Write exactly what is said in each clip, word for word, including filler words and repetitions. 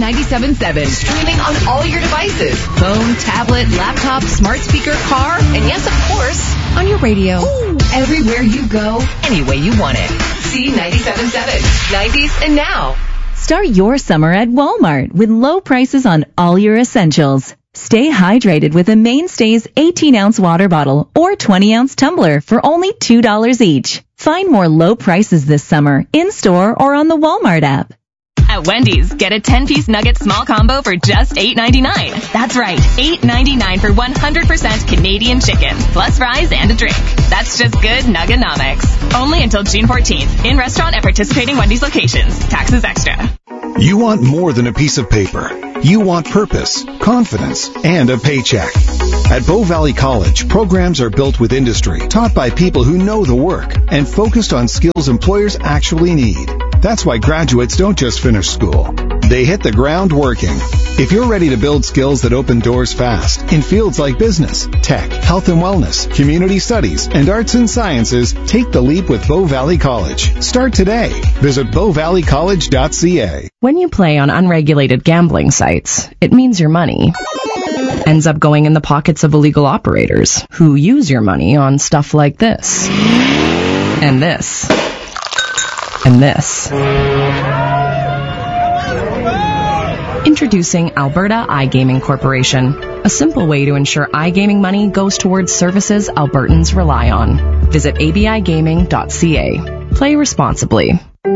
ninety-seven point seven. Streaming on all your devices. Phone, tablet, laptop, smart speaker, car, and yes, of course, on your radio. Ooh, everywhere you go, any way you want it. C ninety-seven point seven. nineties and now. Start your summer at Walmart with low prices on all your essentials. Stay hydrated with a Mainstays eighteen ounce water bottle or twenty ounce tumbler for only two dollars each. Find more low prices this summer in-store or on the Walmart app. At Wendy's, get a ten-piece nugget small combo for just eight ninety-nine. That's right, eight ninety-nine for one hundred percent Canadian chicken, plus fries and a drink. That's just good Nuggenomics. Only until June fourteenth. In restaurant at participating Wendy's locations. Taxes extra. You want more than a piece of paper. You want purpose, confidence, and a paycheck. At Bow Valley College, programs are built with industry, taught by people who know the work, and focused on skills employers actually need. That's why graduates don't just finish school. They hit the ground working. If you're ready to build skills that open doors fast in fields like business, tech, health and wellness, community studies, and arts and sciences, take the leap with Bow Valley College. Start today. Visit bow valley college dot c a. When you play on unregulated gambling sites, it means your money ends up going in the pockets of illegal operators who use your money on stuff like this, and this, and this. Introducing Alberta iGaming Corporation, a simple way to ensure iGaming money goes towards services Albertans rely on. Visit a b i gaming dot c a. Play responsibly.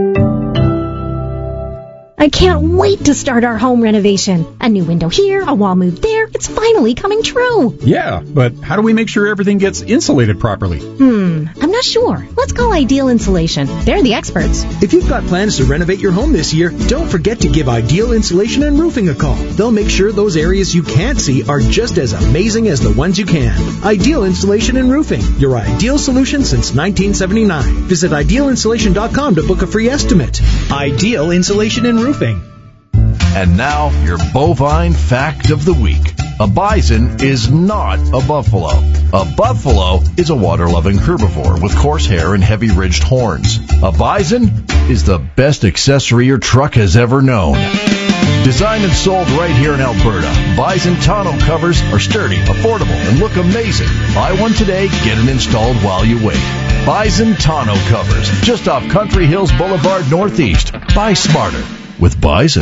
I can't wait to start our home renovation. A new window here, a wall move there. It's finally coming true. Yeah, but how do we make sure everything gets insulated properly? Hmm, I'm not sure. Let's call Ideal Insulation. They're the experts. If you've got plans to renovate your home this year, don't forget to give Ideal Insulation and Roofing a call. They'll make sure those areas you can't see are just as amazing as the ones you can. Ideal Insulation and Roofing, your ideal solution since nineteen seventy-nine. Visit ideal insulation dot com to book a free estimate. Ideal Insulation and Roofing. And now, your bovine fact of the week. A bison is not a buffalo. A buffalo is a water-loving herbivore with coarse hair and heavy ridged horns. A bison is the best accessory your truck has ever known. Designed and sold right here in Alberta, Bison tonneau covers are sturdy, affordable, and look amazing. Buy one today, get it installed while you wait. Bison tonneau covers, just off Country Hills Boulevard Northeast. Buy smarter with Bison.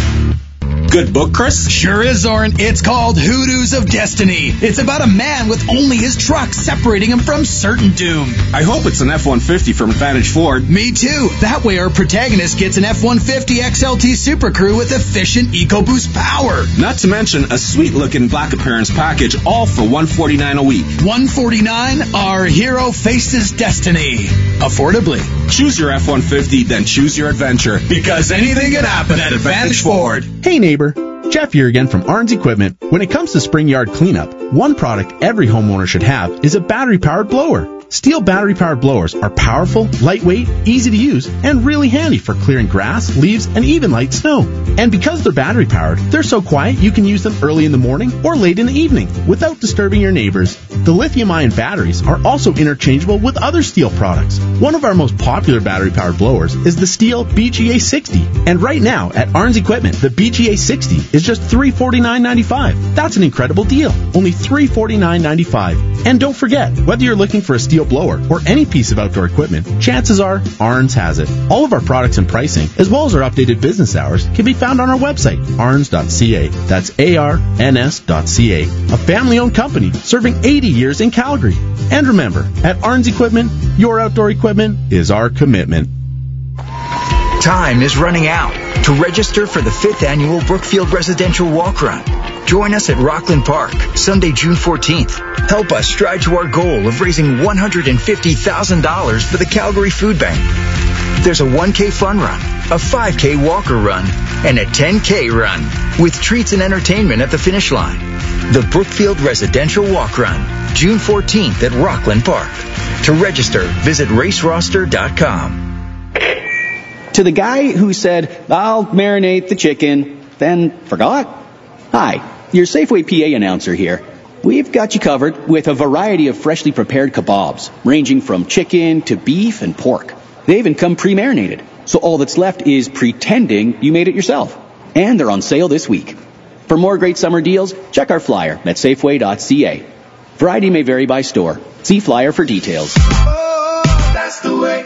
Good book, Chris? Sure is, Zorn. It's called Hoodoos of Destiny. It's about a man with only his truck separating him from certain doom. I hope it's an F one fifty from Advantage Ford. Me too. That way our protagonist gets an F one fifty X L T Super Crew with efficient EcoBoost power. Not to mention a sweet-looking black appearance package, all for one hundred forty-nine dollars a week. one hundred forty-nine dollars, our hero faces destiny. Affordably. Choose your F one fifty, then choose your adventure. Because anything can happen at Advantage Ford. Hey neighbor, Jeff here again from Arns Equipment. When it comes to spring yard cleanup, one product every homeowner should have is a battery-powered blower. Steel battery-powered blowers are powerful, lightweight, easy to use, and really handy for clearing grass, leaves, and even light snow. And because they're battery-powered, they're so quiet you can use them early in the morning or late in the evening without disturbing your neighbors. The lithium-ion batteries are also interchangeable with other Stihl products. One of our most popular battery-powered blowers is the Stihl B G A sixty. And right now, at Arns Equipment, the B G A sixty is just three hundred forty-nine dollars and ninety-five cents. That's an incredible deal. Only three hundred forty-nine dollars and ninety-five cents. And don't forget, whether you're looking for a Stihl blower or any piece of outdoor equipment, chances are Arns has it. All of our products and pricing, as well as our updated business hours, can be found on our website, arns dot c a. That's A R N S dot C A. A family-owned company serving eighty years in Calgary. And remember, at Arns Equipment, your outdoor equipment is our commitment. Time is running out to register for the fifth annual Brookfield Residential Walk Run. Join us at Rockland Park, Sunday, June fourteenth. Help us strive to our goal of raising one hundred fifty thousand dollars for the Calgary Food Bank. There's a one K fun run, a five K walker run, and a ten K run, with treats and entertainment at the finish line. The Brookfield Residential Walk Run, June fourteenth at Rockland Park. To register, visit race roster dot com. To the guy who said, I'll marinate the chicken, then forgot. Hi, your Safeway P A announcer here. We've got you covered with a variety of freshly prepared kebabs, ranging from chicken to beef and pork. They even come pre-marinated, so all that's left is pretending you made it yourself. and they're on sale this week. For more great summer deals, check our flyer at safeway dot c a. Variety may vary by store. See flyer for details. Oh, that's the way.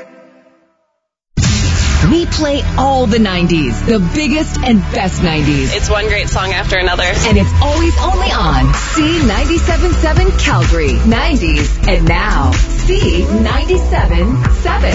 We play all the nineties, the biggest and best nineties. It's one great song after another. And it's always only on C ninety-seven point seven Calgary, nineties, and now C ninety-seven point seven.